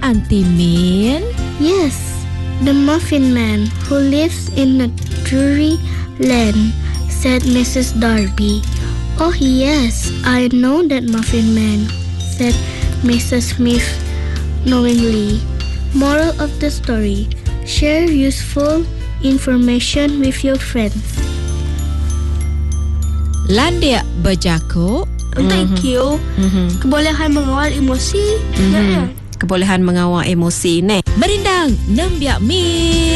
Auntie Min? Yes, the Muffin Man who lives in the Drury Land, said Mrs. Darby. Oh yes, I know that Muffin Man, said Mrs. Smith knowingly. Moral of the story: share useful information with your friends. Landia berjakuk. Thank you. Kebolehan mengawal emosi. Kebolehan mengawal emosi ni. Merindang Nembiak Min.